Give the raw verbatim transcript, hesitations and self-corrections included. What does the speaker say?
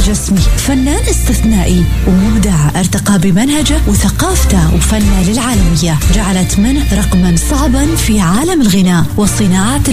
جسمي، فنان استثنائي ومبدع ارتقى بمنهجه وثقافته وفنه للعالمية، جعلت منه رقما صعبا في عالم الغناء والصناعة